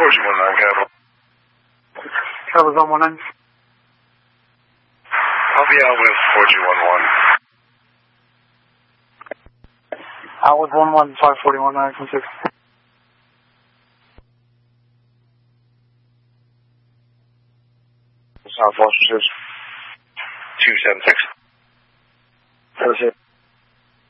4G19, Capital. Capital's on 19. I'll be out with 4G11. Out with 11541, 916. South Washington 276.